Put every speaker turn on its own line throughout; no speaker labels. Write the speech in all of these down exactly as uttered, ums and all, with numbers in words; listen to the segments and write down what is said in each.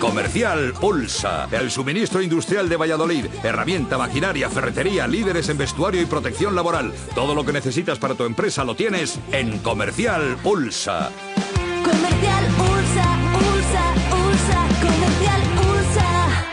Comercial Ulsa, el suministro industrial de Valladolid. Herramienta, maquinaria, ferretería, líderes en vestuario y protección laboral. Todo lo que necesitas para tu empresa lo tienes en Comercial Ulsa.
Comercial Ulsa, Ulsa, Ulsa, Comercial Ulsa.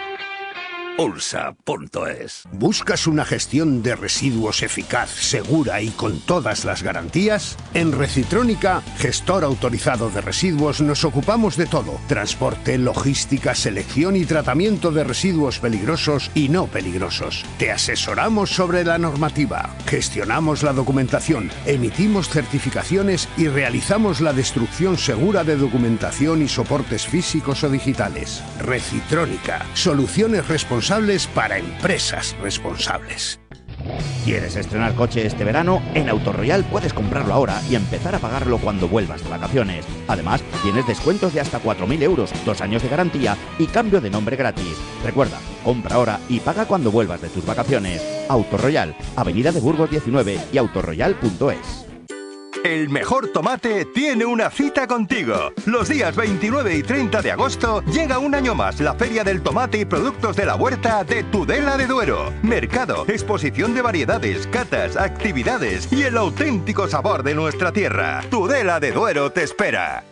Ulsa punto es.
¿Buscas una gestión de residuos eficaz, segura y con todas las garantías? En Recitrónica, gestor autorizado de residuos, nos ocupamos de todo. Transporte, logística, selección y tratamiento de residuos peligrosos y no peligrosos. Te asesoramos sobre la normativa, gestionamos la documentación, emitimos certificaciones y realizamos la destrucción segura de documentación y soportes físicos o digitales. Recitrónica, soluciones responsables para empresas responsables.
¿Quieres estrenar coche este verano? En Autorroyal puedes comprarlo ahora y empezar a pagarlo cuando vuelvas de vacaciones. Además, tienes descuentos de hasta cuatro mil euros, dos años de garantía y cambio de nombre gratis. Recuerda, compra ahora y paga cuando vuelvas de tus vacaciones. Autorroyal, Avenida de Burgos diecinueve y autorroyal punto es.
El mejor tomate tiene una cita contigo. Los días veintinueve y treinta de agosto llega un año más la Feria del Tomate y Productos de la Huerta de Tudela de Duero. Mercado, exposición de variedades, catas, actividades y el auténtico sabor de nuestra tierra. Tudela de Duero te espera.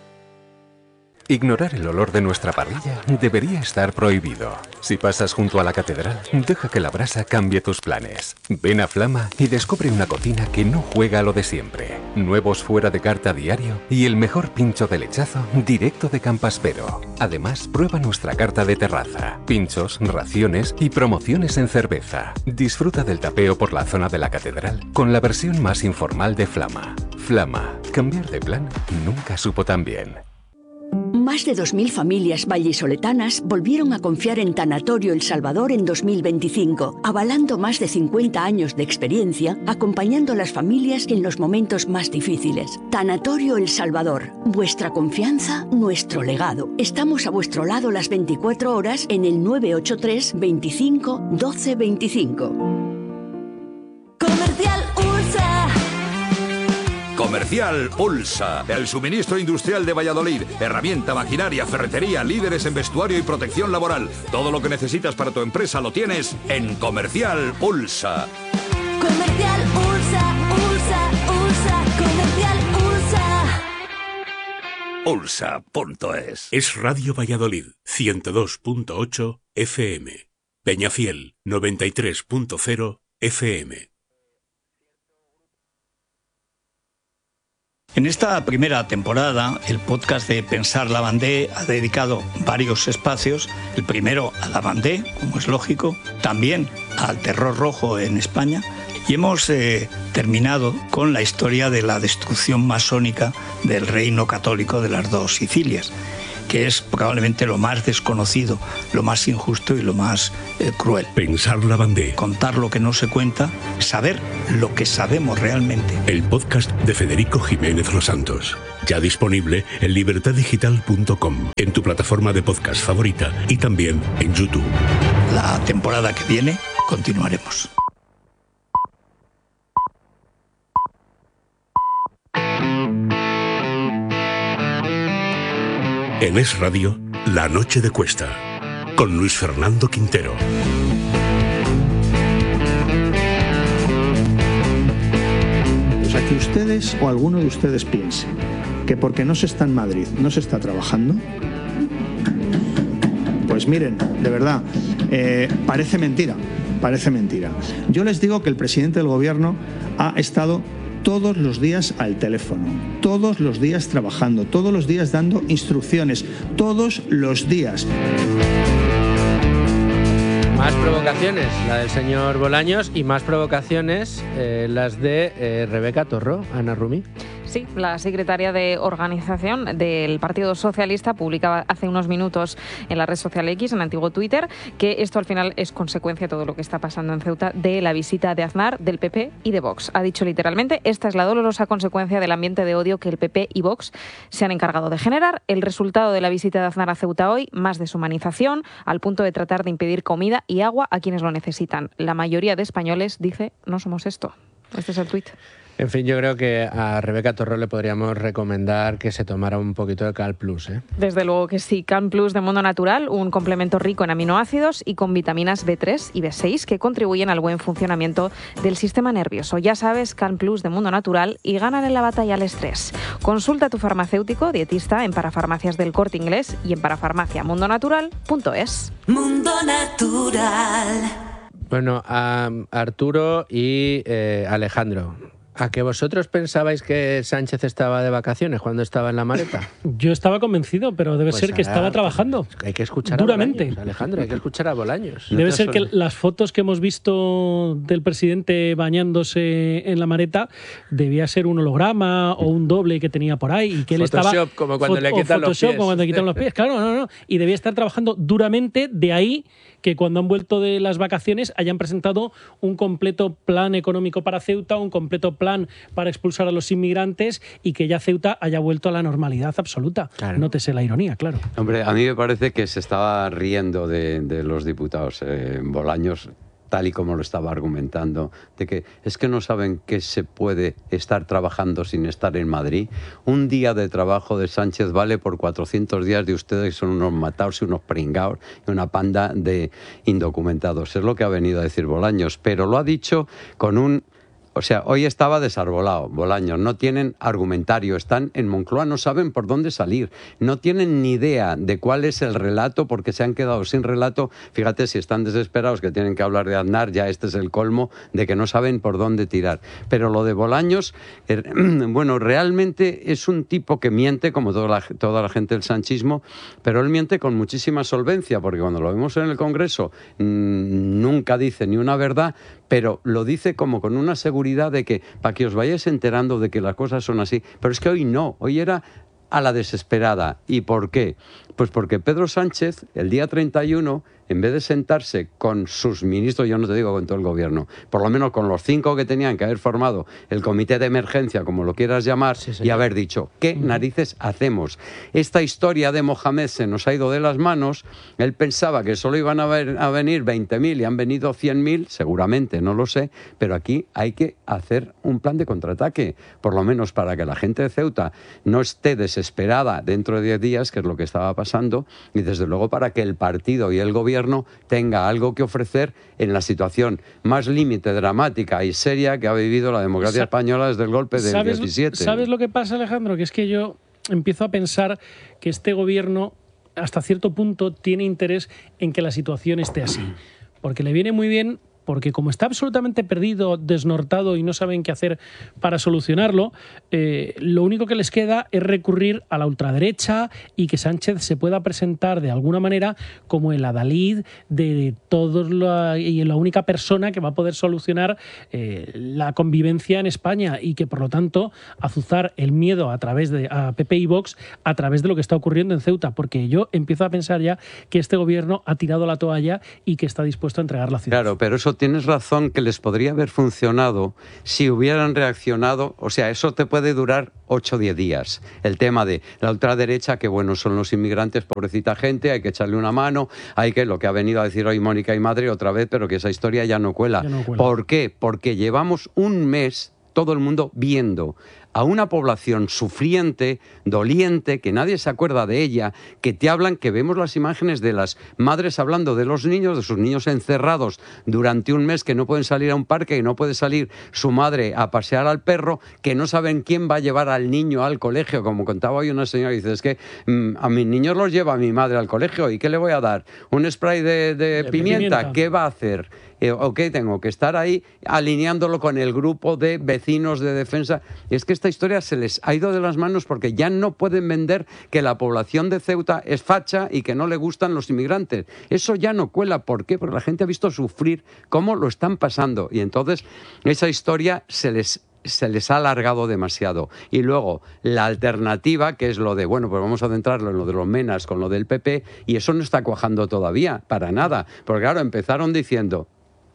Ignorar el olor de nuestra parrilla debería estar prohibido. Si pasas junto a la catedral, deja que la brasa cambie tus planes. Ven a Flama y descubre una cocina que no juega a lo de siempre. Nuevos fuera de carta diario y el mejor pincho de lechazo directo de Campaspero. Además, prueba nuestra carta de terraza, pinchos, raciones y promociones en cerveza. Disfruta del tapeo por la zona de la catedral con la versión más informal de Flama. Flama, cambiar de plan nunca supo tan bien.
Más de dos mil familias vallisoletanas volvieron a confiar en Tanatorio El Salvador en dos mil veinticinco, avalando más de cincuenta años de experiencia, acompañando a las familias en los momentos más difíciles. Tanatorio El Salvador, vuestra confianza, nuestro legado. Estamos a vuestro lado las veinticuatro horas en el nueve ocho tres, veinticinco, doce, veinticinco.
Comercial Ulsa.
Comercial Ulsa, el suministro industrial de Valladolid. Herramienta, maquinaria, ferretería, líderes en vestuario y protección laboral. Todo lo que necesitas para tu empresa lo tienes en Comercial Ulsa.
Comercial Ulsa, Ulsa, Ulsa, Comercial Ulsa.
Ulsa punto es.
Es Radio Valladolid, ciento dos punto ocho F M. Peñafiel, noventa y tres punto cero F M.
En esta primera temporada, el podcast de Pensar Lavandé ha dedicado varios espacios. El primero a Lavandé, como es lógico, también al terror rojo en España. Y hemos eh, terminado con la historia de la destrucción masónica del reino católico de las dos Sicilias, que es probablemente lo más desconocido, lo más injusto y lo más eh, cruel.
Pensar Lavandé.
Contar lo que no se cuenta, saber lo que sabemos realmente.
El podcast de Federico Jiménez Los Santos. Ya disponible en libertad digital punto com, en tu plataforma de podcast favorita y también en YouTube.
La temporada que viene continuaremos.
En Es Radio, La Noche de Cuesta, con Luis Fernando Quintero.
O sea, que ustedes o alguno de ustedes piense que porque no se está en Madrid, no se está trabajando, pues miren, de verdad, eh, parece mentira, parece mentira. Yo les digo que el presidente del gobierno ha estado todos los días al teléfono, todos los días trabajando, todos los días dando instrucciones, todos los días.
Más provocaciones, la del señor Bolaños, y más provocaciones, eh, las de eh, Rebeca Torró, Ana Rumi.
Sí, la secretaria de organización del Partido Socialista publicaba hace unos minutos en la red social X, en antiguo Twitter, que esto al final es consecuencia de todo lo que está pasando en Ceuta de la visita de Aznar, del P P y de Vox. Ha dicho literalmente, esta es la dolorosa consecuencia del ambiente de odio que el P P y Vox se han encargado de generar. El resultado de la visita de Aznar a Ceuta hoy, más deshumanización, al punto de tratar de impedir comida y agua a quienes lo necesitan. La mayoría de españoles dice, no somos esto. Este es el tuit.
En fin, yo creo que a Rebeca Torró le podríamos recomendar que se tomara un poquito de Cal Plus, ¿eh?
Desde luego que sí. Cal Plus de Mundo Natural, un complemento rico en aminoácidos y con vitaminas B tres y B seis que contribuyen al buen funcionamiento del sistema nervioso. Ya sabes, Cal Plus de Mundo Natural y ganan en la batalla al estrés. Consulta a tu farmacéutico dietista en Parafarmacias del Corte Inglés y en parafarmacia mundo natural punto es.
Mundo Natural.
Bueno, a Arturo y eh, Alejandro, ¿a que vosotros pensabais que Sánchez estaba de vacaciones cuando estaba en la maleta?
Yo estaba convencido, pero debe
Pues
ser que
ahora,
estaba trabajando.
Hay que escuchar
duramente.
a Bolaños, Alejandro, hay que escuchar a Bolaños.
Debe ser que las fotos que hemos visto del presidente bañándose en la maleta debía ser un holograma o un doble que tenía por ahí y que él
Photoshop,
estaba
como cuando le quitan los
Photoshop,
pies.
como cuando le quitan los pies. Claro, no, no. Y debía estar trabajando duramente, de ahí que cuando han vuelto de las vacaciones hayan presentado un completo plan económico para Ceuta, un completo plan para expulsar a los inmigrantes y que ya Ceuta haya vuelto a la normalidad absoluta. Claro. Nótese la ironía, claro.
Hombre, a mí me parece que se estaba riendo de, de los diputados. Eh, Bolaños, tal y como lo estaba argumentando, de que es que no saben que se puede estar trabajando sin estar en Madrid. Un día de trabajo de Sánchez vale por cuatrocientos días de ustedes, que son unos mataos y unos pringaos y una panda de indocumentados. Es lo que ha venido a decir Bolaños, pero lo ha dicho con un... O sea, hoy estaba desarbolado, Bolaños, no tienen argumentario, están en Moncloa, no saben por dónde salir, no tienen ni idea de cuál es el relato porque se han quedado sin relato. Fíjate, si están desesperados que tienen que hablar de Aznar, ya este es el colmo de que no saben por dónde tirar. Pero lo de Bolaños, eh, bueno, realmente es un tipo que miente, como toda la, toda la gente del sanchismo, pero él miente con muchísima solvencia, porque cuando lo vemos en el Congreso mmm, nunca dice ni una verdad, pero lo dice como con una seguridad de que, para que os vayáis enterando de que las cosas son así. Pero es que hoy no, hoy era a la desesperada. ¿Y por qué? Pues porque Pedro Sánchez, el día treinta y uno, en vez de sentarse con sus ministros, yo no te digo con todo el gobierno, por lo menos con los cinco que tenían que haber formado el comité de emergencia, como lo quieras llamar, sí, y haber dicho, ¿qué narices hacemos? Esta historia de Mohamed se nos ha ido de las manos. Él pensaba que solo iban a, ver, a venir veinte mil y han venido cien mil, seguramente, no lo sé, pero aquí hay que hacer un plan de contraataque, por lo menos para que la gente de Ceuta no esté desesperada dentro de diez días, que es lo que estaba pasando, y desde luego para que el partido y el gobierno tenga algo que ofrecer en la situación más límite, dramática y seria que ha vivido la democracia española desde el golpe del
¿Sabes,
diecisiete.
¿Sabes lo que pasa, Alejandro? Que es que yo empiezo a pensar que este gobierno, hasta cierto punto, tiene interés en que la situación esté así. Porque le viene muy bien, porque como está absolutamente perdido, desnortado y no saben qué hacer para solucionarlo, eh, lo único que les queda es recurrir a la ultraderecha y que Sánchez se pueda presentar de alguna manera como el adalid de todos la, y la única persona que va a poder solucionar eh, la convivencia en España y que por lo tanto azuzar el miedo a través de a P P y Vox a través de lo que está ocurriendo en Ceuta, porque yo empiezo a pensar ya que este gobierno ha tirado la toalla y que está dispuesto a entregar la ciudad.
Claro, pero eso tienes razón que les podría haber funcionado si hubieran reaccionado. O sea, eso te puede durar ocho o diez días. El tema de la ultraderecha, que bueno, son los inmigrantes, pobrecita gente, hay que echarle una mano, hay que, lo que ha venido a decir hoy Mónica y Madre otra vez, pero que esa historia ya no cuela.
Ya no cuela.
¿Por qué? Porque llevamos un mes todo el mundo viendo a una población sufriente, doliente, que nadie se acuerda de ella, que te hablan, que vemos las imágenes de las madres hablando de los niños, de sus niños encerrados durante un mes, que no pueden salir a un parque, que no puede salir su madre a pasear al perro, que no saben quién va a llevar al niño al colegio, como contaba hoy una señora, dice, es que mmm, a mis niños los lleva mi madre al colegio, ¿y qué le voy a dar? ¿Un spray de, de, de pimienta? pimienta? ¿Qué va a hacer? Eh, ¿O qué tengo que estar ahí alineándolo con el grupo de vecinos de defensa? Y es que esta historia se les ha ido de las manos porque ya no pueden vender que la población de Ceuta es facha y que no le gustan los inmigrantes. Eso ya no cuela. ¿Por qué? Porque la gente ha visto sufrir cómo lo están pasando. Y entonces esa historia se les se les ha alargado demasiado. Y luego la alternativa, que es lo de, bueno, pues vamos a centrarlo en lo de los menas con lo del P P, y eso no está cuajando todavía, para nada. Porque claro, empezaron diciendo,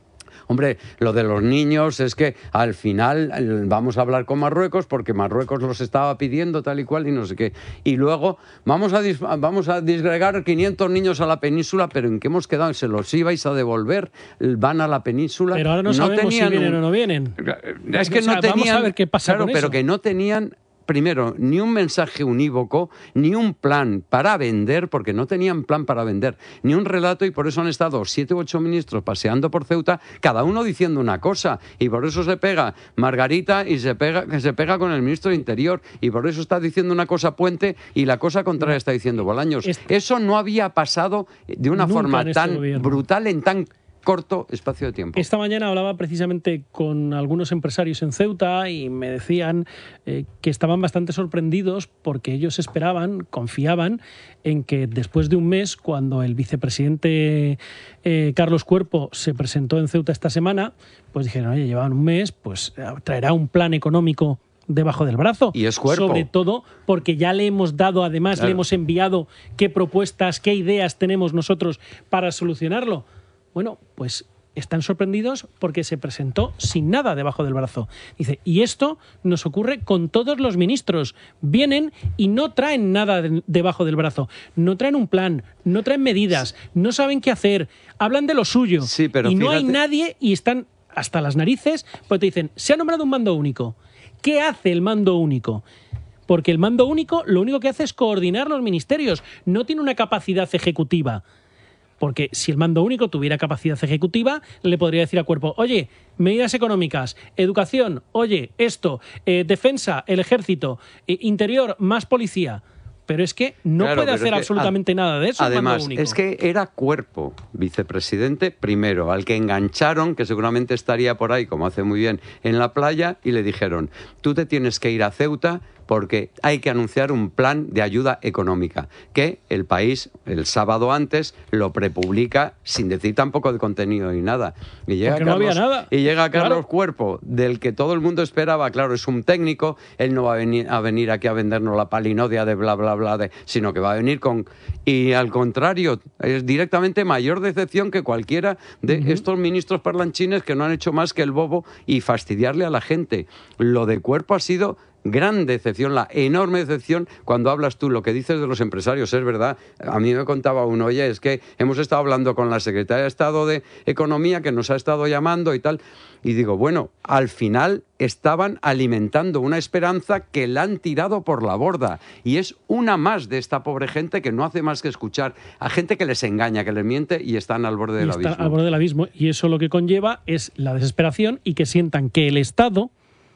Hombre, lo de los niños es que al final vamos a hablar con Marruecos porque Marruecos los estaba pidiendo tal y cual y no sé qué. Y luego vamos a, dis vamos a disgregar quinientos niños a la península, pero ¿en qué hemos quedado? ¿Se los ibais a devolver? ¿Van a la península?
Pero ahora no, no sabemos si vienen un... o no vienen.
Es que o sea, no tenían...
Vamos a ver qué pasa
claro,
con
pero
eso.
que no tenían... Primero, ni un mensaje unívoco, ni un plan para vender, porque no tenían plan para vender, ni un relato, y por eso han estado siete u ocho ministros paseando por Ceuta, cada uno diciendo una cosa, y por eso se pega Margarita y se pega, que se pega con el ministro de Interior, y por eso está diciendo una cosa Puente y la cosa contraria está diciendo Bolaños. Este... Eso no había pasado de una
Nunca
forma
este
tan
gobierno.
brutal en tan corto espacio de tiempo.
Esta mañana hablaba precisamente con algunos empresarios en Ceuta y me decían eh, que estaban bastante sorprendidos porque ellos esperaban, confiaban en que después de un mes, cuando el vicepresidente eh, Carlos Cuerpo se presentó en Ceuta esta semana, pues dijeron, oye, llevaban un mes, pues traerá un plan económico debajo del brazo.
Y es Cuerpo.
Sobre todo porque ya le hemos dado, además, claro. le hemos enviado qué propuestas, qué ideas tenemos nosotros para solucionarlo. Bueno, pues están sorprendidos porque se presentó sin nada debajo del brazo. Dice, y esto nos ocurre con todos los ministros. Vienen y no traen nada de, debajo del brazo. No traen un plan, no traen medidas, no saben qué hacer, hablan de lo suyo.
Sí, pero
y no
fíjate...
hay nadie y están hasta las narices, pues te dicen, se ha nombrado un mando único. ¿Qué hace el mando único? Porque el mando único lo único que hace es coordinar los ministerios, no tiene una capacidad ejecutiva. Porque si el mando único tuviera capacidad ejecutiva, le podría decir al Cuerpo, oye, medidas económicas, educación, oye, esto, eh, defensa, el ejército, eh, interior, más policía. Pero es que no
claro,
puede hacer
es que,
absolutamente
ad,
nada de eso.
Además,
el mando único.
es que era Cuerpo, vicepresidente primero, al que engancharon, que seguramente estaría por ahí, como hace muy bien, en la playa, y le dijeron, tú te tienes que ir a Ceuta porque hay que anunciar un plan de ayuda económica, que El País, el sábado antes, lo prepublica sin decir tampoco de contenido ni nada. Y llega,
porque
Carlos,
no había nada.
Y llega Carlos
claro.
Cuerpo, del que todo el mundo esperaba, claro, es un técnico, él no va a venir, a venir aquí a vendernos la palinodia de bla, bla, bla, de, sino que va a venir con... Y al contrario, es directamente mayor decepción que cualquiera de uh-huh. estos ministros parlanchines que no han hecho más que el bobo y fastidiarle a la gente. Lo de Cuerpo ha sido... gran decepción, la enorme decepción cuando hablas tú, lo que dices de los empresarios, es verdad. A mí me contaba uno, oye, es que hemos estado hablando con la secretaria de Estado de Economía que nos ha estado llamando y tal, y digo, bueno, al final estaban alimentando una esperanza que la han tirado por la borda, y es una más de esta pobre gente que no hace más que escuchar a gente que les engaña, que les miente y están al borde del abismo.
Están al borde del abismo, y eso lo que conlleva es la desesperación y que sientan que el Estado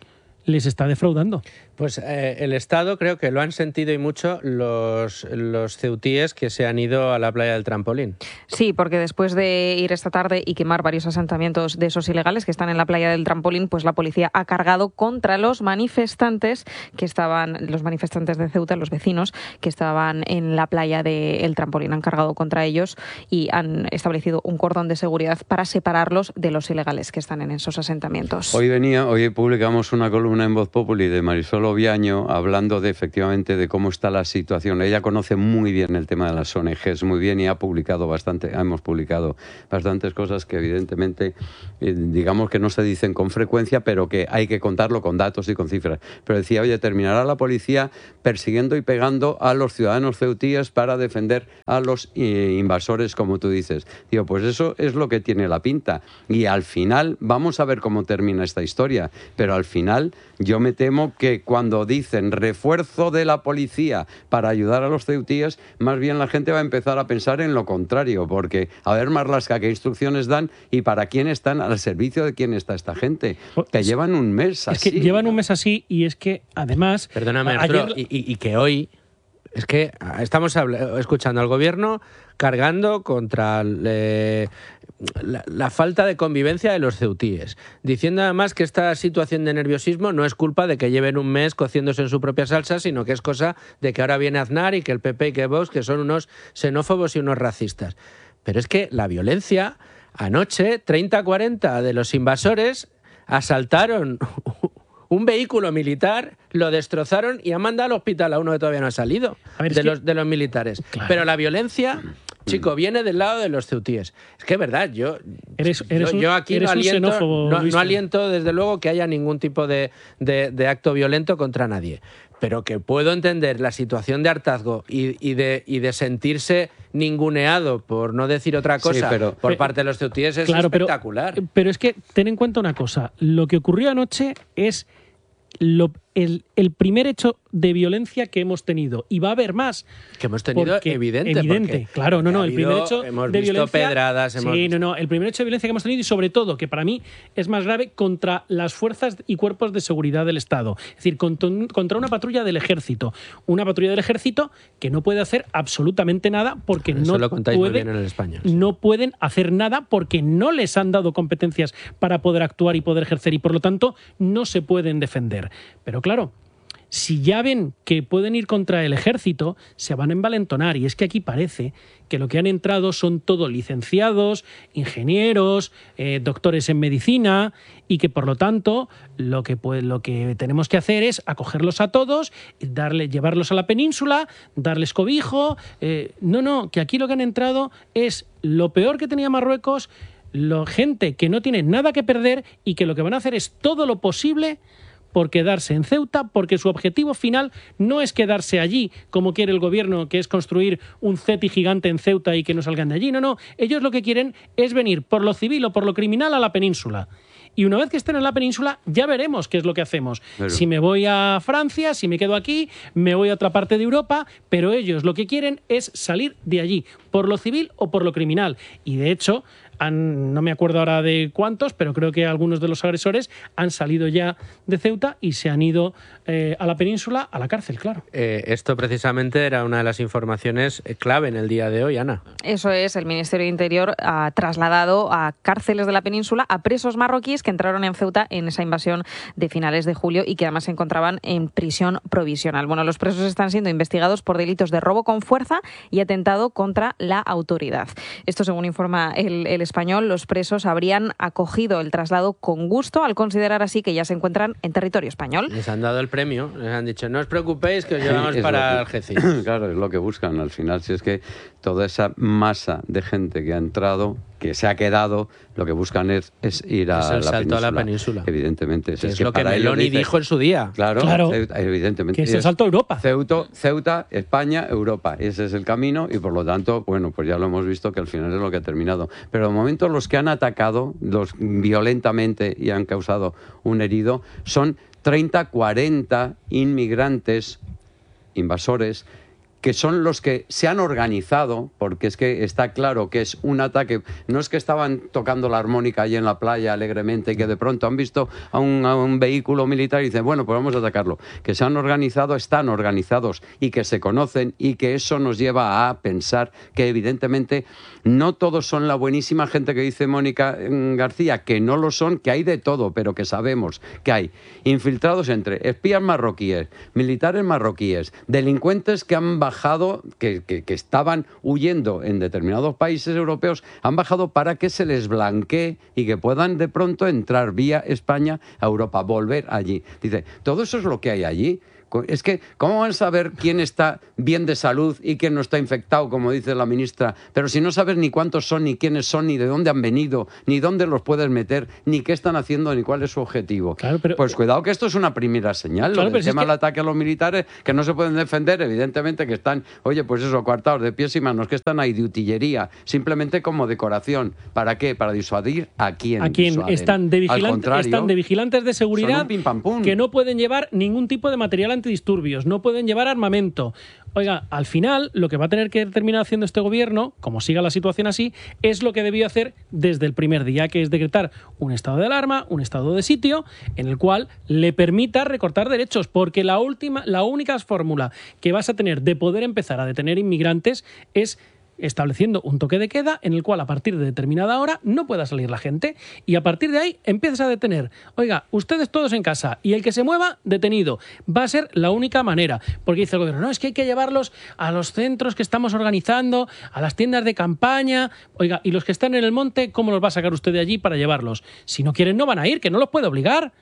les está defraudando.
Pues eh, el Estado creo que lo han sentido y mucho los, los ceutíes que se han ido a la playa del Trampolín.
Sí, porque después de ir esta tarde y quemar varios asentamientos de esos ilegales que están en la playa del Trampolín, pues la policía ha cargado contra los manifestantes que estaban, los manifestantes de Ceuta, los vecinos que estaban en la playa del Trampolín. Han cargado contra ellos y han establecido un cordón de seguridad para separarlos de los ilegales que están en esos asentamientos.
Hoy venía, hoy publicamos una columna en Voz Populi de Marisol Oviaño hablando de efectivamente de cómo está la situación. Ella conoce muy bien el tema de las O N Ges, muy bien, y ha publicado bastante, hemos publicado bastantes cosas que evidentemente eh, digamos que no se dicen con frecuencia, pero que hay que contarlo con datos y con cifras. Pero decía, oye, terminará la policía persiguiendo y pegando a los ciudadanos ceutíes para defender a los eh, invasores, como tú dices. Digo, pues eso es lo que tiene la pinta. Y al final, vamos a ver cómo termina esta historia, pero al final yo me temo que cuando dicen refuerzo de la policía para ayudar a los ceutíes, más bien la gente va a empezar a pensar en lo contrario, porque a ver, Marlaska, qué instrucciones dan y para quién están, al servicio de quién está esta gente, que llevan un mes así.
Es que llevan un mes así y es que además...
Perdóname, Arturo, ayer... y, y, y que hoy... Es que estamos escuchando al gobierno cargando contra eh, la, la falta de convivencia de los ceutíes, diciendo además que esta situación de nerviosismo no es culpa de que lleven un mes cociéndose en su propia salsa, sino que es cosa de que ahora viene Aznar y que el P P y que Vox, que son unos xenófobos y unos racistas. Pero es que la violencia, anoche, treinta a cuarenta de los invasores asaltaron un vehículo militar, lo destrozaron y han mandado al hospital a uno que todavía no ha salido, ver, de, los, que... de los militares. Claro. Pero la violencia Chico, viene del lado de los ceutíes. Es que es verdad, yo,
eres, eres
yo, yo aquí
un, eres
no, aliento,
xenófobo,
no,
Luis.
no aliento, desde luego, que haya ningún tipo de, de, de acto violento contra nadie. Pero que puedo entender la situación de hartazgo y, y, de, y de sentirse ninguneado, por no decir otra cosa,
sí, pero,
por parte de los ceutíes es
claro,
espectacular.
Pero, pero es que ten en cuenta una cosa. Lo que ocurrió anoche es lo, el, el primer hecho de violencia que hemos tenido. Y va a haber más.
Que hemos tenido
porque,
evidente.
Evidente,
porque,
claro. No, no, el
habido,
primer hecho
hemos
de
visto
violencia...
pedradas. Hemos
sí,
visto...
no, no. El primer hecho de violencia que hemos tenido y sobre todo, que para mí es más grave, contra las fuerzas y cuerpos de seguridad del Estado. Es decir, contra, contra una patrulla del Ejército. Una patrulla del Ejército que no puede hacer absolutamente nada porque
Eso
no
lo contáis muy
puede,
bien en el español. Sí.
no pueden hacer nada porque no les han dado competencias para poder actuar y poder ejercer y por lo tanto no se pueden defender. Pero claro, si ya ven que pueden ir contra el ejército, se van a envalentonar. Y es que aquí parece que lo que han entrado son todos licenciados, ingenieros, eh, doctores en medicina, y que por lo tanto lo que, pues, lo que tenemos que hacer es acogerlos a todos, darle, llevarlos a la península, darles cobijo. Eh, no, no, que aquí lo que han entrado es lo peor que tenía Marruecos, lo, gente que no tiene nada que perder y que lo que van a hacer es todo lo posible por quedarse en Ceuta, porque su objetivo final no es quedarse allí, como quiere el gobierno, que es construir un CETI gigante en Ceuta y que no salgan de allí. No, no. Ellos lo que quieren es venir por lo civil o por lo criminal a la península. Y una vez que estén en la península, ya veremos qué es lo que hacemos. Pero... si me voy a Francia, si me quedo aquí, me voy a otra parte de Europa, pero ellos lo que quieren es salir de allí, por lo civil o por lo criminal. Y de hecho... Han, no me acuerdo ahora de cuántos, pero creo que algunos de los agresores han salido ya de Ceuta y se han ido eh, a la península, a la cárcel, claro.
Eh, esto precisamente era una de las informaciones clave en el día de hoy, Ana.
Eso es, el Ministerio de Interior ha trasladado a cárceles de la península a presos marroquíes que entraron en Ceuta en esa invasión de finales de julio y que además se encontraban en prisión provisional. Bueno, los presos están siendo investigados por delitos de robo con fuerza y atentado contra la autoridad. Esto según informa el, el español, los presos habrían acogido el traslado con gusto al considerar así que ya se encuentran en territorio español.
Les han dado el premio, les han dicho, no os preocupéis que os llevamos sí, para
que,
Algeciras.
Claro, es lo que buscan al final. Si es que toda esa masa de gente que ha entrado, que se ha quedado, lo que buscan es, es ir a,
es el
la,
salto
península,
a la península.
Evidentemente.
Es, es
que
lo que Meloni
dice,
dijo en su día.
Claro,
claro
Ceuta, evidentemente.
Que es el salto a Europa.
Ceuta, Ceuta, España, Europa. Ese es el camino y por lo tanto, bueno, pues ya lo hemos visto que al final es lo que ha terminado. Pero de momento los que han atacado los violentamente y han causado un herido son treinta, cuarenta inmigrantes, invasores, que son los que se han organizado, porque es que está claro que es un ataque, no es que estaban tocando la armónica allí en la playa alegremente y que de pronto han visto a un, a un vehículo militar y dicen, bueno, pues vamos a atacarlo. Que se han organizado, están organizados y que se conocen y que eso nos lleva a pensar que evidentemente no todos son la buenísima gente que dice Mónica García, que no lo son, que hay de todo, pero que sabemos que hay infiltrados entre espías marroquíes, militares marroquíes, delincuentes que han bajado, que, que, que estaban huyendo en determinados países europeos, han bajado para que se les blanquee y que puedan de pronto entrar vía España a Europa, volver allí. Dice, todo eso es lo que hay allí. Es que, ¿cómo van a saber quién está bien de salud y quién no está infectado, como dice la ministra? Pero si no sabes ni cuántos son, ni quiénes son, ni de dónde han venido, ni dónde los puedes meter, ni qué están haciendo, ni cuál es su objetivo.
Claro, pero,
pues cuidado que esto es una primera señal.
Claro,
lo del tema
si es que...
del ataque a los militares, que no se pueden defender, evidentemente que están, oye, pues eso, coartados de pies y manos, que están ahí de utillería, simplemente como decoración. ¿Para qué? Para disuadir a quién.
A quién están de, vigilante, están de vigilantes de seguridad
pim, pam, pum.
que no pueden llevar ningún tipo de material antidisturbios, no pueden llevar armamento. Oiga, al final lo que va a tener que terminar haciendo este gobierno, como siga la situación así, es lo que debió hacer desde el primer día, que es decretar un estado de alarma, un estado de sitio, en el cual le permita recortar derechos, porque la última, la única fórmula que vas a tener de poder empezar a detener inmigrantes es estableciendo un toque de queda en el cual a partir de determinada hora no pueda salir la gente y a partir de ahí empiezas a detener. Oiga, ustedes todos en casa y el que se mueva, detenido. Va a ser la única manera. Porque dice el gobierno, no, es que hay que llevarlos a los centros que estamos organizando, a las tiendas de campaña. Oiga, y los que están en el monte, ¿cómo los va a sacar usted de allí para llevarlos? Si no quieren, no van a ir, que no los puede obligar.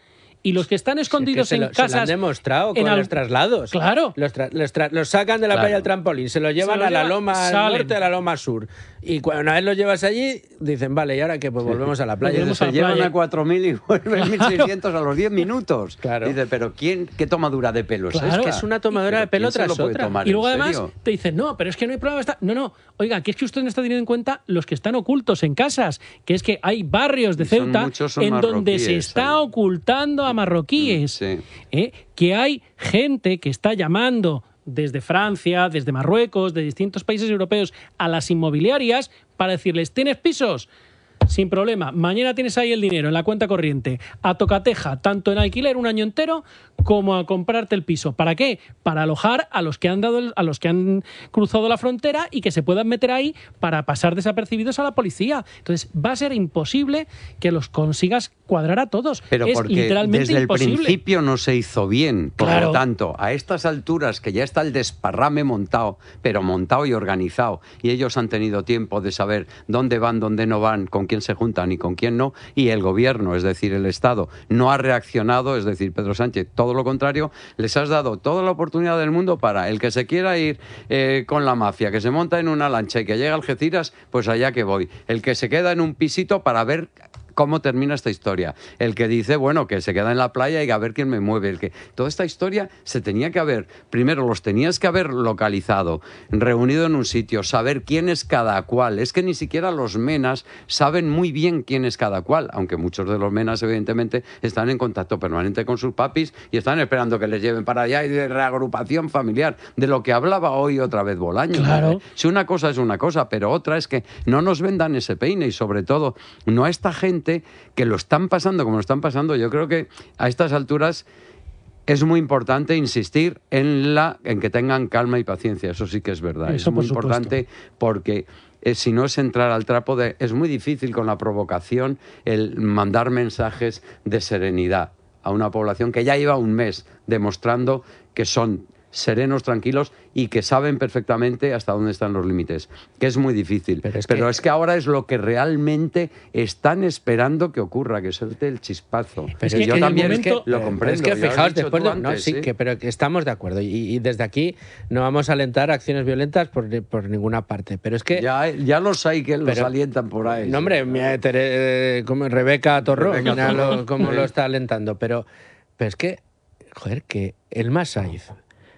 Y los que están escondidos
Sí, es que se
en
lo, se lo
casas...
han demostrado con
al-
los traslados.
Claro.
Los, tra- los, tra- los sacan de la
Claro.
playa al trampolín, se los llevan
Se los
a la
llevan,
loma
salen.
norte, a la loma sur. Y cuando una vez los llevas allí, dicen, vale, ¿y ahora qué? Pues volvemos a la playa.
Volvemos se llevan a cuatro mil y vuelven mil seiscientos a los diez minutos.
Claro.
Dice, pero ¿quién, ¿qué tomadura de pelo es
Claro.
esta?
Es que es
una tomadura de pelo
¿quién se
tras
lo puede
otra.
tomar
Y
en
luego además
serio?
te dicen, no, pero es que no hay problema. Está... No, no, oiga, que es que usted no está teniendo en cuenta los que están ocultos en casas, que es que hay barrios de
Y son
Ceuta
muchos son
en donde se
marroquíes
está ocultando a marroquíes, ¿eh? Que hay gente que está llamando desde Francia, desde Marruecos, de distintos países europeos a las inmobiliarias para decirles, ¿tienes pisos? Sin problema, mañana tienes ahí el dinero en la cuenta corriente, a tocateja, tanto en alquiler un año entero como a comprarte el piso. ¿Para qué? Para alojar a los que han dado el- a los que han cruzado la frontera y que se puedan meter ahí para pasar desapercibidos a la policía. Entonces va a ser imposible que los consigas cuadrar a todos.
Pero
es
porque
literalmente
desde
imposible.
el principio no se hizo bien. Por
Claro.
lo tanto, a estas alturas que ya está el desparrame montado, pero montado y organizado, y ellos han tenido tiempo de saber dónde van, dónde no van, con quién se juntan y con quién no, y el gobierno, es decir, el Estado, no ha reaccionado, es decir, Pedro Sánchez, todo lo contrario, les has dado toda la oportunidad del mundo para el que se quiera ir eh, con la mafia, que se monta en una lancha y que llega a Algeciras, pues allá que voy. El que se queda en un pisito para ver cómo termina esta historia. El que dice, bueno, que se queda en la playa y a ver quién me mueve. El que... Toda esta historia se tenía que haber, primero los tenías que haber localizado, reunido en un sitio, saber quién es cada cual. Es que ni siquiera los menas saben muy bien quién es cada cual, aunque muchos de los menas evidentemente están en contacto permanente con sus papis y están esperando que les lleven para allá, y de reagrupación familiar, de lo que hablaba hoy otra vez Bolaño.
Claro.
Si una cosa es una cosa, pero otra es que no nos vendan ese peine y sobre todo no a esta gente que lo están pasando como lo están pasando. Yo creo que a estas alturas es muy importante insistir en, la, en que tengan calma y paciencia. Eso sí que es verdad.
Eso,
es muy
por supuesto.
importante porque eh, si no es entrar al trapo de... Es muy difícil con la provocación el mandar mensajes de serenidad a una población que ya lleva un mes demostrando que son serenos, tranquilos y que saben perfectamente hasta dónde están los límites, que es muy difícil. Pero es, Pero que... es que ahora es lo que realmente están esperando que ocurra, que suelte el chispazo.
Pero es
Y
que
yo
en el
también
momento-
es que lo
pero
comprendo.
es que
ya lo has
fijaos,
dicho
después
tú
de- no,
antes,
sí, que, pero que estamos de acuerdo. Y, y desde aquí no vamos a alentar acciones violentas por, por ninguna parte. Pero es que.
Ya, ya los hay que los
Pero-
alientan por ahí.
No, hombre, mira, Tere- eh, como Rebeca Torró,
Rebeca
mira
Torró.
lo- cómo
Sí.
lo está alentando. Pero, pero es que, joder, que el Masaiz,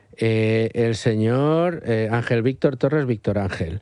eh, el señor eh, Ángel Víctor Torres Víctor Ángel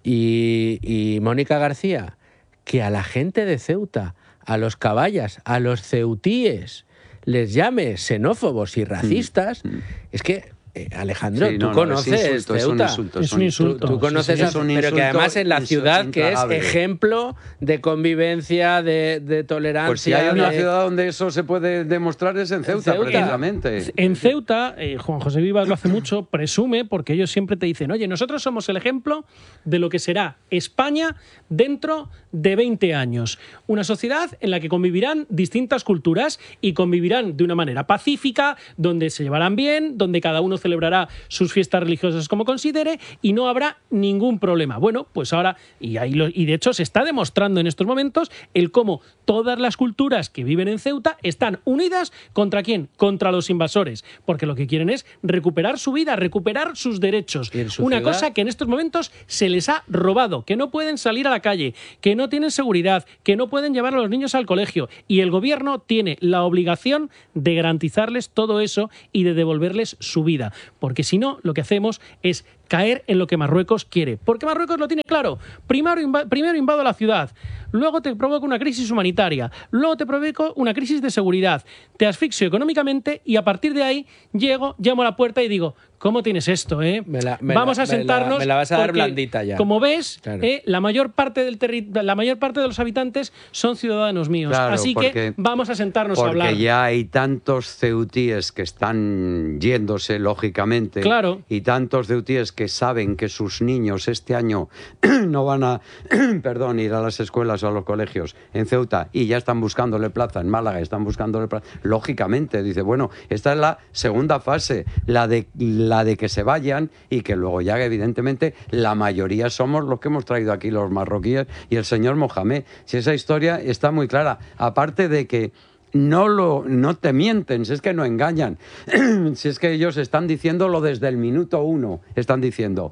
y, y Mónica García, que a la gente de Ceuta, a los caballas, a los ceutíes, les llame xenófobos y racistas, es que... Eh, Alejandro,
Sí,
tú
no, no, es
conoces
insulto, es un
Ceuta.
insulto, es Es un un insulto.
Tú, tú conoces,
Sí, sí,
a-
es un
pero que
insulto
además en la
insu-
ciudad que es
intragable.
ejemplo de convivencia, de, de tolerancia.
Pues si hay una
de-
ciudad donde eso se puede demostrar es en Ceuta,
Ceuta.
precisamente.
En Ceuta, eh, Juan José Vivas lo hace mucho, presume, porque ellos siempre te dicen, oye, nosotros somos el ejemplo de lo que será España dentro de veinte años. Una sociedad en la que convivirán distintas culturas y convivirán de una manera pacífica, donde se llevarán bien, donde cada uno celebrará sus fiestas religiosas como considere y no habrá ningún problema. Bueno, pues ahora, y, ahí lo- y de hecho se está demostrando en estos momentos el cómo todas las culturas que viven en Ceuta están unidas ¿contra quién? Contra los invasores, porque lo que quieren es recuperar su vida, recuperar sus derechos.
su
Una
ciudad?
cosa que en estos momentos se les ha robado, que no pueden salir a la calle, que no tienen seguridad, que no pueden llevar a los niños al colegio, y el gobierno tiene la obligación de garantizarles todo eso y de devolverles su vida, porque si no, lo que hacemos es caer en lo que Marruecos quiere, porque Marruecos lo tiene claro. Primero, inva- primero invado la ciudad, luego te provoco una crisis humanitaria, luego te provoco una crisis de seguridad, te asfixio económicamente y a partir de ahí llego, llamo a la puerta y digo, ¿cómo tienes esto? Eh?
Me la- me
Vamos
la-
a
me la-
sentarnos.
me la vas a dar
porque,
blandita ya.
Como ves,
Claro.
eh, la mayor parte del terri- la mayor parte de los habitantes son ciudadanos míos,
Claro,
así
porque-
que vamos a sentarnos a
Porque
hablar.
ya hay tantos ceutíes que están yéndose, lógicamente.
Claro.
Y tantos ceutíes que saben que sus niños este año no van a perdón, ir a las escuelas o a los colegios en Ceuta y ya están buscándole plaza en Málaga, están buscándole plaza. Lógicamente, dice, bueno, esta es la segunda fase, la de, la de que se vayan y que luego ya, evidentemente, la mayoría somos los que hemos traído aquí los marroquíes y el señor Mohamed. Si esa historia está muy clara. Aparte de que no, lo, no te mienten, si es que no engañan. Si es que ellos están diciéndolo desde el minuto uno. Están diciendo,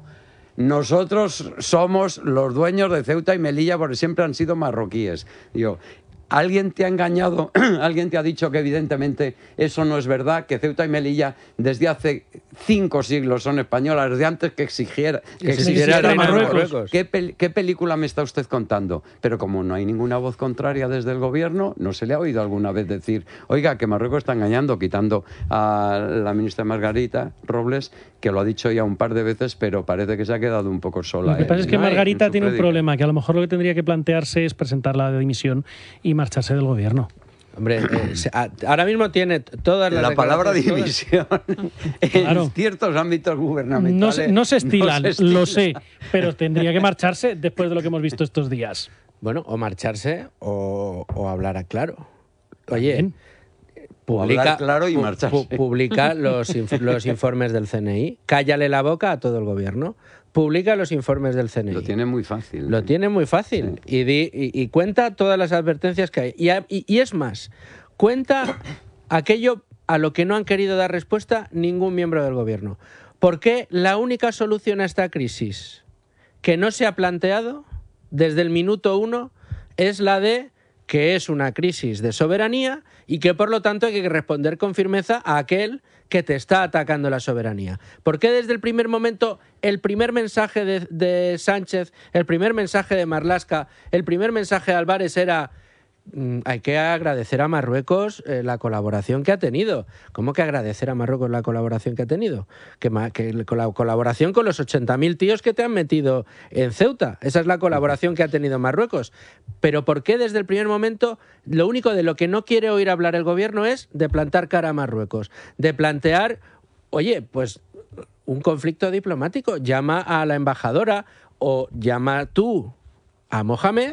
nosotros somos los dueños de Ceuta y Melilla porque siempre han sido marroquíes. Digo, ¿alguien te ha engañado? ¿Alguien te ha dicho que evidentemente eso no es verdad? Que Ceuta y Melilla desde hace cinco siglos son españolas, desde antes que exigiera, que exigiera el Marruecos. Marruecos. ¿Qué, pel ¿Qué película me está usted contando? Pero como no hay ninguna voz contraria desde el gobierno, no se le ha oído alguna vez decir, oiga, que Marruecos está engañando, quitando a la ministra Margarita Robles, que lo ha dicho ya un par de veces, pero parece que se ha quedado un poco sola.
Lo que pasa
eh,
es que
¿no?
Margarita tiene
prédica.
un problema, que a lo mejor lo que tendría que plantearse es presentar la dimisión y marcharse del gobierno.
Hombre, eh, se, a, ahora mismo tiene todas las
La palabra dimisión
Claro.
en ciertos ámbitos gubernamentales
No se, no se estilan,
no se estila.
lo sé, pero tendría que marcharse después de lo que hemos visto estos días.
Bueno, o marcharse o, o hablar a claro. Oye,
Bien.
publica,
hablar claro y
pu-
marcharse.
pu- publica los, inf los informes del C N I, cállale la boca a todo el gobierno. Publica los informes del C N I.
Lo tiene muy fácil.
Lo tiene muy fácil. Sí. Y, di, y, y cuenta todas las advertencias que hay. Y, a, y, y es más, cuenta aquello a lo que no han querido dar respuesta ningún miembro del gobierno. ¿Por qué la única solución a esta crisis que no se ha planteado desde el minuto uno es la de que es una crisis de soberanía y que por lo tanto hay que responder con firmeza a aquel que te está atacando la soberanía? ¿Por qué desde el primer momento el primer mensaje de, de Sánchez, el primer mensaje de Marlaska, el primer mensaje de Álvarez era mmm, hay que agradecer a Marruecos eh, la colaboración que ha tenido? ¿Cómo que agradecer a Marruecos la colaboración que ha tenido? Que, que la colaboración con los ochenta mil tíos que te han metido en Ceuta. Esa es la colaboración que ha tenido Marruecos. Pero ¿por qué desde el primer momento lo único de lo que no quiere oír hablar el gobierno es de plantar cara a Marruecos? De plantear, oye, pues un conflicto diplomático. Llama a la embajadora o llama tú a Mohamed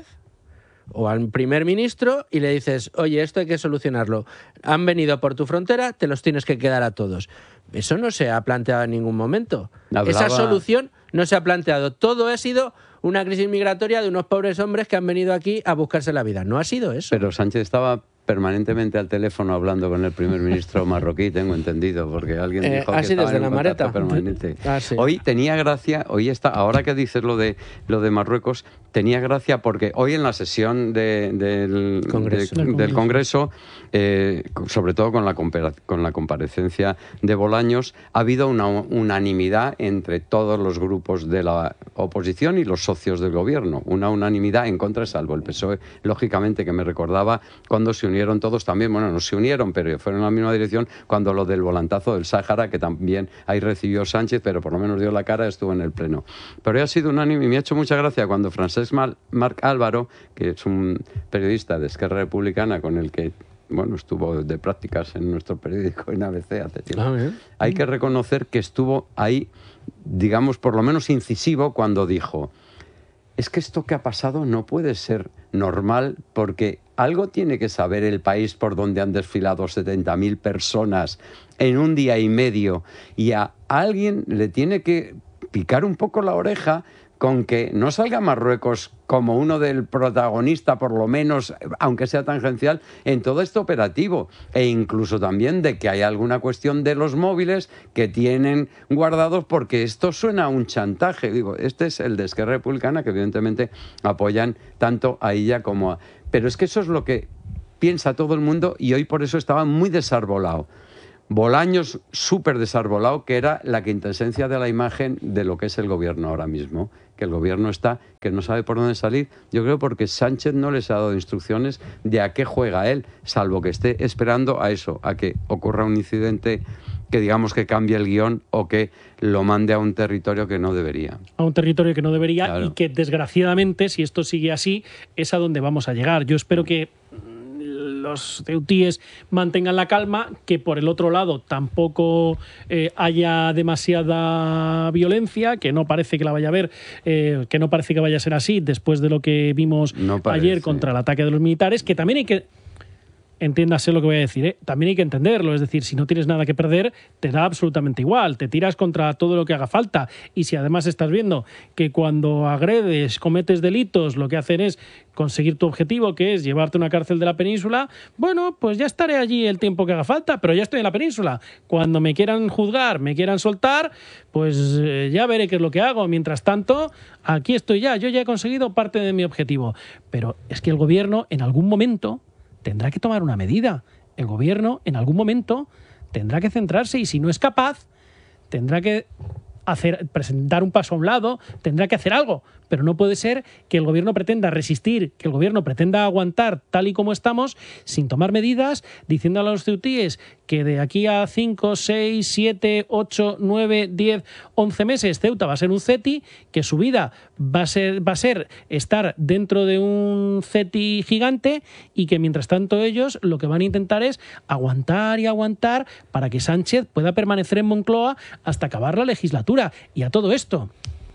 o al primer ministro y le dices, oye, esto hay que solucionarlo. Han venido por tu frontera, te los tienes que quedar a todos. Eso no se ha planteado en ningún momento. Hablaba... Esa solución no se ha planteado. Todo ha sido una crisis migratoria de unos pobres hombres que han venido aquí a buscarse la vida. No ha sido eso.
Pero Sánchez estaba permanentemente al teléfono hablando con el primer ministro marroquí, tengo entendido, porque alguien
eh,
dijo que
así
estaba
desde
en
la
un
maleta
permanente.
Ah, sí.
Hoy tenía gracia, hoy está, ahora que dices lo de lo de Marruecos, tenía gracia porque hoy en la sesión de, del,
Congreso.
de, del Congreso, eh, sobre todo con la, con la comparecencia de Bolaños, ha habido una unanimidad entre todos los grupos de la oposición y los socios del gobierno, una unanimidad en contra, salvo el P S O E, lógicamente, que me recordaba cuando se unieron todos también, bueno, no se unieron, pero fueron en la misma dirección cuando lo del volantazo del Sáhara, que también ahí recibió Sánchez, pero por lo menos dio la cara, estuvo en el pleno. Pero ha sido unánime y me ha hecho mucha gracia cuando Francesc Marc Álvaro, que es un periodista de Esquerra Republicana con el que bueno, estuvo de prácticas en nuestro periódico en A B C hace tiempo. Ah, hay que reconocer que estuvo ahí, digamos, por lo menos incisivo cuando dijo, es que esto que ha pasado no puede ser normal porque algo tiene que saber el país por donde han desfilado setenta mil personas en un día y medio y a alguien le tiene que picar un poco la oreja con que no salga Marruecos como uno del protagonista, por lo menos, aunque sea tangencial, en todo este operativo. E incluso también de que hay alguna cuestión de los móviles que tienen guardados, porque esto suena a un chantaje. Digo, este es el de Esquerra Republicana, que evidentemente apoyan tanto a ella como a... Pero es que eso es lo que piensa todo el mundo y hoy por eso estaba muy desarbolado. Bolaños súper desarbolado, que era la quintesencia de la imagen de lo que es el gobierno ahora mismo, que el gobierno está, que no sabe por dónde salir, yo creo porque Sánchez no les ha dado instrucciones de a qué juega él, salvo que esté esperando a eso, a que ocurra un incidente que digamos que cambie el guión o que lo mande a un territorio que no debería.
A un territorio que no debería, claro. Y que desgraciadamente, si esto sigue así, es a donde vamos a llegar. Yo espero que los ceutíes mantengan la calma, que por el otro lado tampoco eh, haya demasiada violencia, que no parece que la vaya a haber, eh, que no parece que vaya a ser así después de lo que vimos no ayer contra el ataque de los militares, que también hay que entiéndase lo que voy a decir, ¿eh? También hay que entenderlo, es decir, si no tienes nada que perder, te da absolutamente igual, te tiras contra todo lo que haga falta. Y si además estás viendo que cuando agredes, cometes delitos, lo que hacen es conseguir tu objetivo, que es llevarte a una cárcel de la península, bueno, pues ya estaré allí el tiempo que haga falta, pero ya estoy en la península. Cuando me quieran juzgar, me quieran soltar, pues eh, ya veré qué es lo que hago. Mientras tanto, aquí estoy ya, yo ya he conseguido parte de mi objetivo. Pero es que el gobierno en algún momento tendrá que tomar una medida. El gobierno en algún momento tendrá que centrarse y si no es capaz, tendrá que hacer, presentar un paso a un lado, tendrá que hacer algo. Pero no puede ser que el gobierno pretenda resistir, que el gobierno pretenda aguantar tal y como estamos, sin tomar medidas, diciendo a los ceutíes que de aquí a cinco, seis, siete, ocho, nueve, diez, once meses Ceuta va a ser un CETI, que su vida va a ser, va a ser estar dentro de un CETI gigante y que mientras tanto ellos lo que van a intentar es aguantar y aguantar para que Sánchez pueda permanecer en Moncloa hasta acabar la legislatura. Y a todo esto,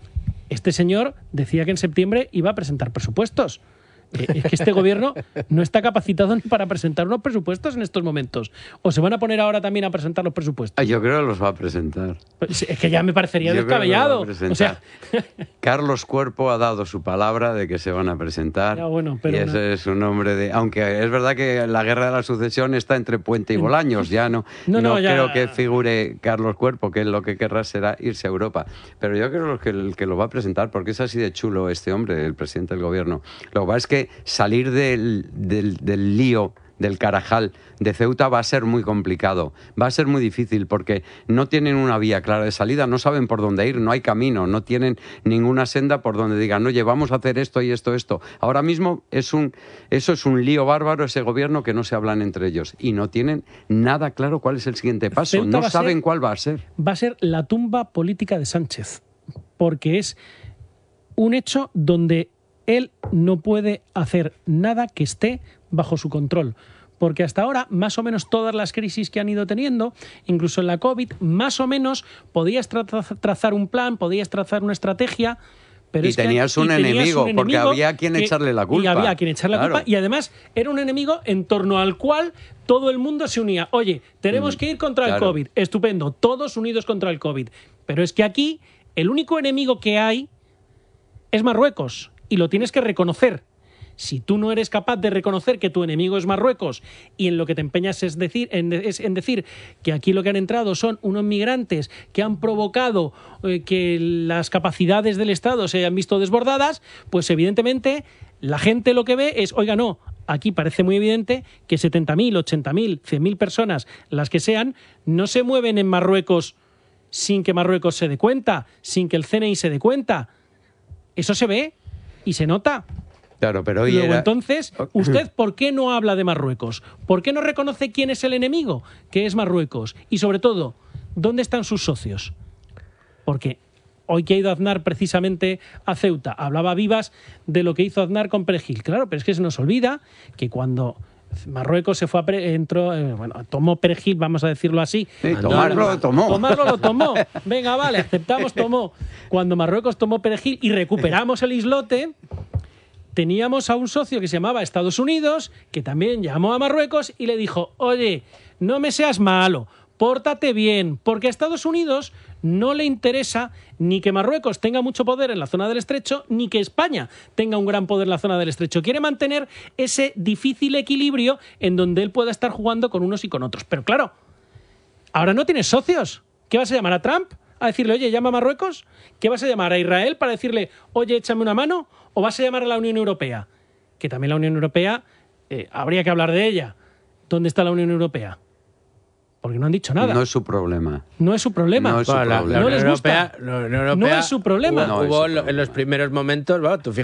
este señor decía que en septiembre iba a presentar presupuestos. Eh, es que este gobierno no está capacitado ni para presentar unos presupuestos en estos momentos. ¿O se van a poner ahora también a presentar los presupuestos?
Yo creo que los va a presentar.
Pues es que ya me parecería
Yo
descabellado.
O sea, Carlos Cuerpo ha dado su palabra de que se van a presentar.
Ya, bueno, pero
y ese
una...
es un nombre de... Aunque es verdad que la guerra de la sucesión está entre Puente y Bolaños. Ya no,
no, no,
no
ya...
creo que figure Carlos Cuerpo, que lo que querrá será irse a Europa. Pero yo creo que el que lo va a presentar, porque es así de chulo este hombre, el presidente del gobierno. Lo que pasa es que salir del, del, del lío, del carajal de Ceuta va a ser muy complicado, va a ser muy difícil porque no tienen una vía clara de salida, no saben por dónde ir, no hay camino, no tienen ninguna senda por donde digan, oye, vamos a hacer esto y esto, esto. Ahora mismo es un, eso es un lío bárbaro, ese gobierno que no se hablan entre ellos y no tienen nada claro cuál es el siguiente paso,
Ceuta
no saben
ser,
cuál va a ser.
Va a ser la tumba política de Sánchez, porque es un hecho donde él no puede hacer nada que esté bajo su control. Porque hasta ahora, más o menos todas las crisis que han ido teniendo, incluso en la COVID, más o menos podías tra trazar un plan, podías trazar una estrategia. Pero
y,
es
tenías
que,
un,
y tenías
enemigo,
un enemigo,
porque había quien
que,
echarle la culpa.
Y había quien echarle
claro.
la culpa. Y además era un enemigo en torno al cual todo el mundo se unía. Oye, tenemos mm, que ir contra claro. el COVID. Estupendo, todos unidos contra el COVID. Pero es que aquí el único enemigo que hay es Marruecos. Y lo tienes que reconocer. Si tú no eres capaz de reconocer que tu enemigo es Marruecos y en lo que te empeñas es, decir, en, es en decir que aquí lo que han entrado son unos migrantes que han provocado eh, que las capacidades del Estado se hayan visto desbordadas, pues evidentemente la gente lo que ve es, oiga, no, aquí parece muy evidente que setenta mil, ochenta mil, cien mil personas, las que sean, no se mueven en Marruecos sin que Marruecos se dé cuenta, sin que el C N I se dé cuenta. Eso se ve y se nota.
Claro, pero hoy
Luego,
era...
entonces, ¿usted por qué no habla de Marruecos? ¿Por qué no reconoce quién es el enemigo? Que es Marruecos. Y sobre todo, ¿dónde están sus socios? Porque hoy que ha ido Aznar precisamente a Ceuta, hablaba vivas de lo que hizo Aznar con Perejil. Claro, pero es que se nos olvida que cuando Marruecos se fue a pre entró, eh, bueno, tomó Perejil, vamos a decirlo así.
Sí, tomarlo lo tomó.
Tomarlo lo tomó. Venga, vale, aceptamos, tomó. Cuando Marruecos tomó Perejil y recuperamos el islote, teníamos a un socio que se llamaba Estados Unidos, que también llamó a Marruecos y le dijo, oye, no me seas malo, pórtate bien, porque a Estados Unidos no le interesa ni que Marruecos tenga mucho poder en la zona del Estrecho, ni que España tenga un gran poder en la zona del Estrecho. Quiere mantener ese difícil equilibrio en donde él pueda estar jugando con unos y con otros. Pero claro, ahora no tienes socios. ¿Qué vas a llamar a Trump? ¿A decirle, oye, llama a Marruecos? ¿Qué vas a llamar a Israel para decirle, oye, échame una mano? ¿O vas a llamar a la Unión Europea? Que también la Unión Europea, eh, habría que hablar de ella. ¿Dónde está la Unión Europea? Porque no han dicho nada.
No es su problema.
No es su problema.
No es su
Bueno,
problema.
La, la
no les
Europea,
gusta.
la Unión Europea
No es su problema.
Hubo,
No es
hubo
su problema.
en los primeros momentos, bueno, tú fíjate,